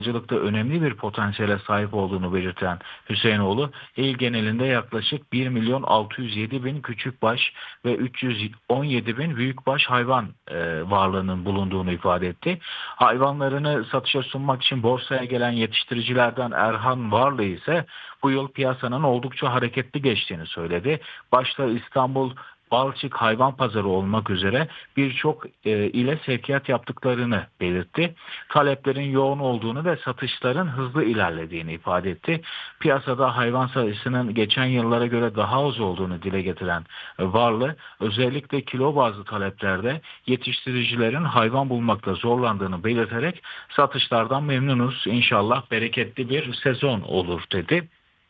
hayvancılıkta önemli bir potansiyele sahip olduğunu belirten Hüseyinoğlu, il genelinde yaklaşık 1.607.000 küçükbaş ve 317.000 büyükbaş hayvan varlığının bulunduğunu ifade etti. Hayvanlarını satışa sunmak için borsaya gelen yetiştiricilerden Erhan Varlı ise bu yıl piyasanın oldukça hareketli geçtiğini söyledi. Başta İstanbul Balçık Hayvan Pazarı olmak üzere birçok ile sevkiyat yaptıklarını belirtti. Taleplerin yoğun olduğunu ve satışların hızlı ilerlediğini ifade etti. Piyasada hayvan sayısının geçen yıllara göre daha az olduğunu dile getiren Varlı, özellikle kilo bazlı taleplerde yetiştiricilerin hayvan bulmakta zorlandığını belirterek satışlardan memnunuz, İnşallah bereketli bir sezon olur dedi.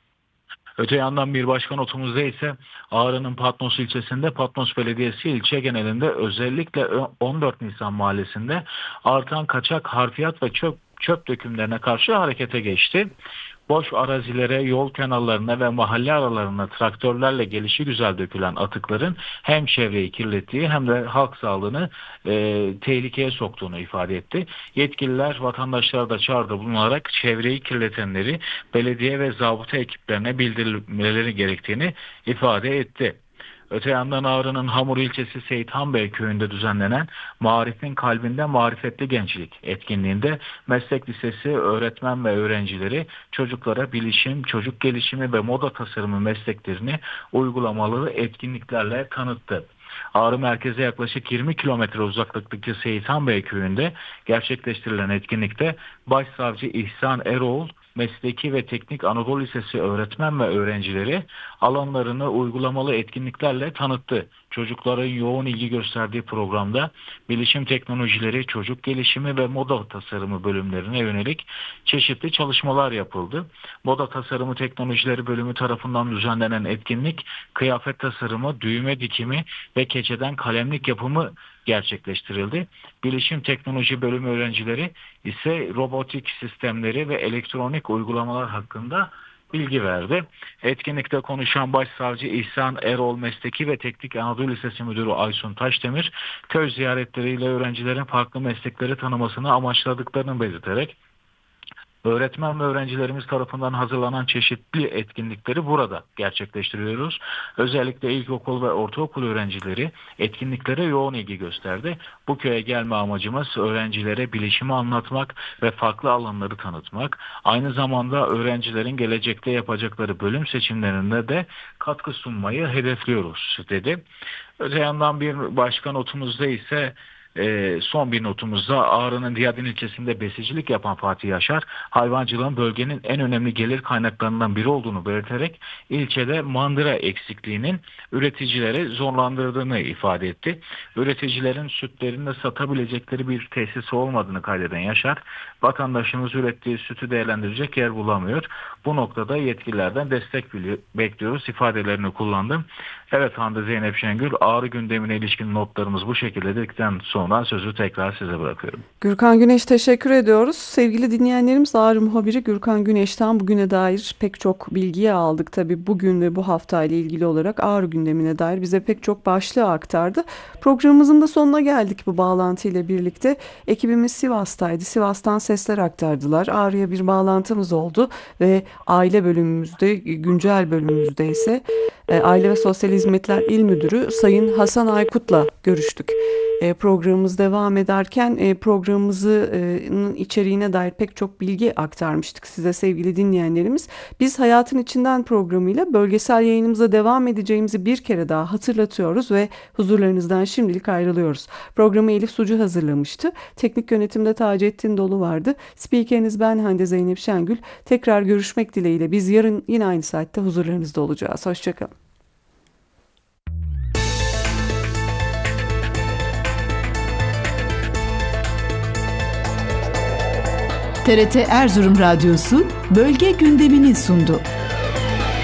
Öte yandan bir başka notumuzda ise Ağrı'nın Patnos ilçesinde Patnos Belediyesi ilçe genelinde özellikle 14 Nisan mahallesinde artan kaçak harfiyat ve çöp dökümlerine karşı harekete geçti. Boş arazilere, yol kenarlarına ve mahalle aralarına traktörlerle gelişigüzel dökülen atıkların hem çevreyi kirlettiği hem de halk sağlığını tehlikeye soktuğunu ifade etti. Yetkililer vatandaşlara da çağrıda bulunarak çevreyi kirletenleri belediye ve zabıta ekiplerine bildirilmeleri gerektiğini ifade etti. Öte yandan Ağrı'nın Hamur ilçesi Seyithanbey köyünde düzenlenen Marif'in Kalbinde Marifetli Gençlik etkinliğinde meslek lisesi öğretmen ve öğrencileri çocuklara bilişim, çocuk gelişimi ve moda tasarımı mesleklerini uygulamalı etkinliklerle tanıttı. Ağrı merkeze yaklaşık 20 kilometre uzaklıktaki Seyithanbey köyünde gerçekleştirilen etkinlikte Başsavcı İhsan Eroğlu, Mesleki ve Teknik Anadolu Lisesi öğretmen ve öğrencileri alanlarını uygulamalı etkinliklerle tanıttı. Çocukların yoğun ilgi gösterdiği programda bilişim teknolojileri, çocuk gelişimi ve moda tasarımı bölümlerine yönelik çeşitli çalışmalar yapıldı. Moda tasarımı teknolojileri bölümü tarafından düzenlenen etkinlik, kıyafet tasarımı, düğme dikimi ve keçeden kalemlik yapımı gerçekleştirildi. Bilişim teknoloji bölümü öğrencileri ise robotik sistemleri ve elektronik uygulamalar hakkında bilgi verdi. Etkinlikte konuşan Başsavcı İhsan Erol Mesleki ve Teknik Anadolu Lisesi Müdürü Aysun Taşdemir, köy ziyaretleriyle öğrencilerin farklı meslekleri tanımasını amaçladıklarını belirterek, öğretmen ve öğrencilerimiz tarafından hazırlanan çeşitli etkinlikleri burada gerçekleştiriyoruz. Özellikle ilkokul ve ortaokul öğrencileri etkinliklere yoğun ilgi gösterdi. Bu köye gelme amacımız öğrencilere bilişimi anlatmak ve farklı alanları tanıtmak. Aynı zamanda öğrencilerin gelecekte yapacakları bölüm seçimlerinde de katkı sunmayı hedefliyoruz dedi. Öte yandan bir başka notumuzda ise son bir notumuzda Ağrı'nın Diyadin ilçesinde besicilik yapan Fatih Yaşar, hayvancılığın bölgenin en önemli gelir kaynaklarından biri olduğunu belirterek ilçede mandıra eksikliğinin üreticileri zorlandırdığını ifade etti. Üreticilerin sütlerini de satabilecekleri bir tesisi olmadığını kaydeden Yaşar, vatandaşımız ürettiği sütü değerlendirecek yer bulamıyor. Bu noktada yetkililerden destek bekliyoruz ifadelerini kullandım. Evet Hande Zeynep Şengül, Ağrı gündemine ilişkin notlarımız bu şekilde dedikten sonra sözü tekrar size bırakıyorum. Gürkan Güneş, teşekkür ediyoruz. Sevgili dinleyenlerimiz, Ağrı muhabiri Gürkan Güneş'ten bugüne dair pek çok bilgiyi aldık. Tabii bugün ve bu hafta ile ilgili olarak Ağrı gündemine dair bize pek çok başlığı aktardı. Programımızın da sonuna geldik bu bağlantıyla birlikte. Ekibimiz Sivas'taydı. Sivas'tan sesler aktardılar. Ağrı'ya bir bağlantımız oldu ve aile bölümümüzde, güncel bölümümüzde ise Aile ve Sosyal Hizmetler İl Müdürü Sayın Hasan Aykut'la görüştük. Programımız devam ederken programımızın içeriğine dair pek çok bilgi aktarmıştık size sevgili dinleyenlerimiz. Biz Hayatın İçinden programıyla bölgesel yayınımıza devam edeceğimizi bir kere daha hatırlatıyoruz ve huzurlarınızdan şimdilik ayrılıyoruz. Programı Elif Sucu hazırlamıştı. Teknik yönetimde Taceddin Dolu vardı. Spikeriniz ben Hande Zeynep Şengül. Tekrar görüşmek dileğiyle biz yarın yine aynı saatte huzurlarınızda olacağız. Hoşçakalın. TRT Erzurum Radyosu bölge gündemini sundu.